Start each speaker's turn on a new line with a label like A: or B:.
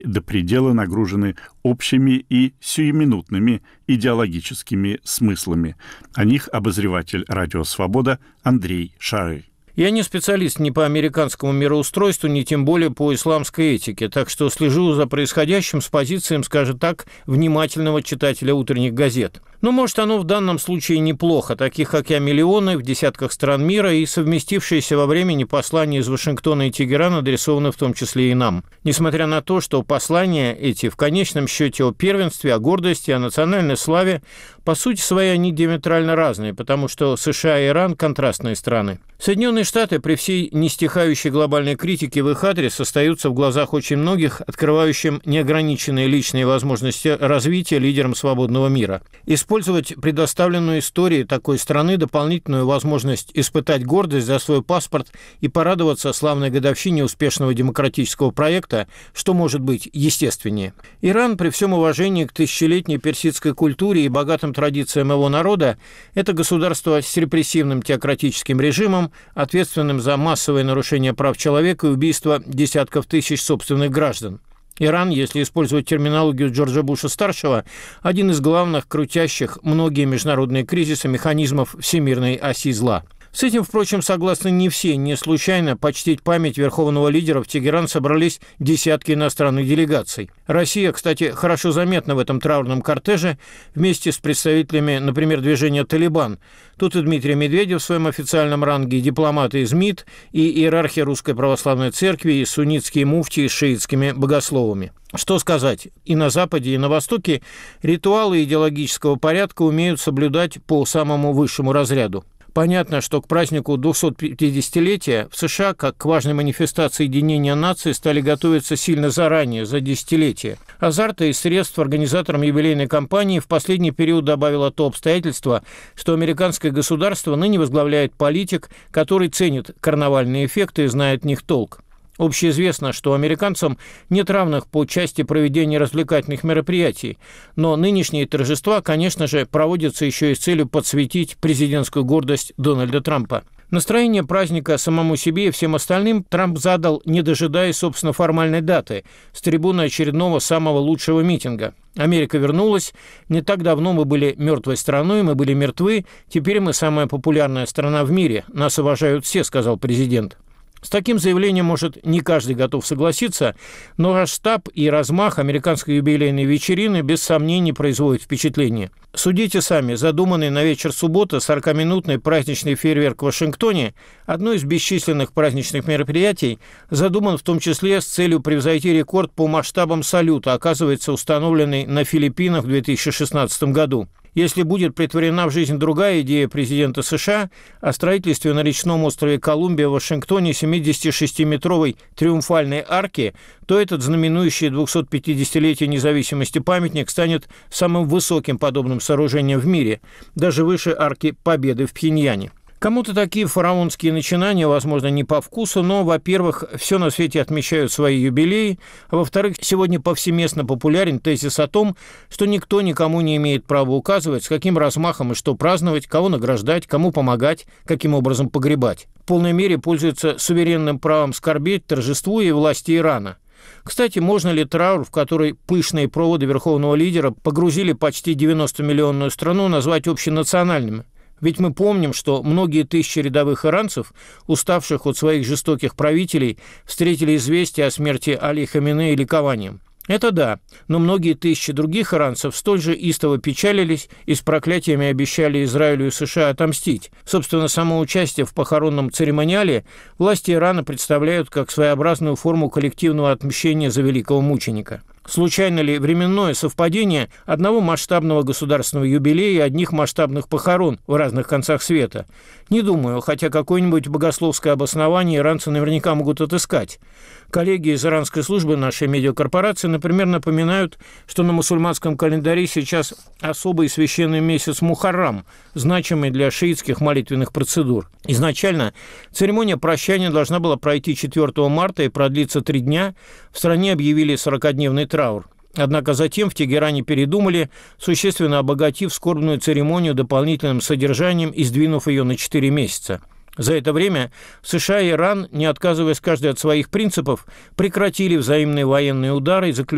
A: до предела нагружены общими и сиюминутными идеологическими смыслами. О них обозреватель «Радио Свобода» Андрей Шары.
B: Я не специалист ни по американскому мироустройству, ни тем более по исламской этике, так что слежу за происходящим с позицией, скажем так, внимательного читателя утренних газет. Но, может, оно в данном случае неплохо. Таких, как я, миллионы в десятках стран мира, и совместившиеся во времени послания из Вашингтона и Тегерана адресованы в том числе и нам. Несмотря на то, что послания эти в конечном счете о первенстве, о гордости, о национальной славе, по сути своей они диаметрально разные, потому что США и Иран – контрастные страны. Соединенные Штаты при всей нестихающей глобальной критике в их адрес остаются в глазах очень многих открывающим неограниченные личные возможности развития лидером свободного мира. Использовать предоставленную историей такой страны дополнительную возможность испытать гордость за свой паспорт и порадоваться славной годовщине успешного демократического проекта, что может быть естественнее. Иран, при всем уважении к тысячелетней персидской культуре и богатым традициям его народа, это государство с репрессивным теократическим режимом, ответственным за массовые нарушения прав человека и убийство десятков тысяч собственных граждан. Иран, если использовать терминологию Джорджа Буша-старшего, один из главных крутящих многие международные кризисы механизмов всемирной оси зла. С этим, впрочем, согласны не все. Не случайно почтить память верховного лидера в Тегеран собрались десятки иностранных делегаций. Россия, кстати, хорошо заметна в этом траурном кортеже вместе с представителями, например, движения «Талибан». Тут и Дмитрий Медведев в своем официальном ранге, и дипломаты из МИД, и иерархия Русской Православной Церкви, и суннитские муфтии с шиитскими богословами. Что сказать, и на Западе, и на Востоке ритуалы идеологического порядка умеют соблюдать по самому высшему разряду. Понятно, что к празднику 250-летия в США, как к важной манифестации единения нации, стали готовиться сильно заранее, за десятилетия. Азарта и средств организаторам юбилейной кампании в последний период добавило то обстоятельство, что американское государство ныне возглавляет политик, который ценит карнавальные эффекты и знает в них толк. Общеизвестно, что американцам нет равных по части проведения развлекательных мероприятий, но нынешние торжества, конечно же, проводятся еще и с целью подсветить президентскую гордость Дональда Трампа. Настроение праздника самому себе и всем остальным Трамп задал, не дожидаясь, собственно, формальной даты, с трибуны очередного самого лучшего митинга. Америка вернулась, не так давно мы были мертвой страной, мы были мертвы, теперь мы самая популярная страна в мире, нас уважают все, сказал президент. С таким заявлением, может, не каждый готов согласиться, но масштаб и размах американской юбилейной вечерины без сомнений производит впечатление. Судите сами, задуманный на вечер субботы 40-минутный праздничный фейерверк в Вашингтоне, одно из бесчисленных праздничных мероприятий, задуман в том числе с целью превзойти рекорд по масштабам салюта, оказывается, установленный на Филиппинах в 2016 году. Если будет претворена в жизнь другая идея президента США о строительстве на речном острове Колумбия в Вашингтоне 76-метровой триумфальной арки, то этот знаменующий 250-летие независимости памятник станет самым высоким подобным сооружением в мире, даже выше арки Победы в Пхеньяне. Кому-то такие фараонские начинания, возможно, не по вкусу, но, во-первых, все на свете отмечают свои юбилеи, а во-вторых, сегодня повсеместно популярен тезис о том, что никто никому не имеет права указывать, с каким размахом и что праздновать, кого награждать, кому помогать, каким образом погребать. В полной мере пользуется суверенным правом скорбеть, торжествуя и власти Ирана. Кстати, можно ли траур, в который пышные проводы верховного лидера погрузили почти 90-миллионную страну, назвать общенациональным? Ведь мы помним, что многие тысячи рядовых иранцев, уставших от своих жестоких правителей, встретили известие о смерти Али Хаминеи ликованием. Это да, но многие тысячи других иранцев столь же истово печалились и с проклятиями обещали Израилю и США отомстить. Собственно, само участие в похоронном церемониале власти Ирана представляют как своеобразную форму коллективного отмщения за великого мученика. Случайно ли временное совпадение одного масштабного государственного юбилея и одних масштабных похорон в разных концах света? Не думаю, хотя какое-нибудь богословское обоснование иранцы наверняка могут отыскать. Коллеги из иранской службы нашей медиакорпорации, например, напоминают, что на мусульманском календаре сейчас особый священный месяц Мухаррам, значимый для шиитских молитвенных процедур. Изначально церемония прощания должна была пройти 4 марта и продлиться 3 дня. В стране объявили 40-дневный траур. Однако затем в Тегеране передумали, существенно обогатив скорбную церемонию дополнительным содержанием и сдвинув ее на 4 месяца. За это время США и Иран, не отказываясь каждый от своих принципов, прекратили взаимные военные удары и заключили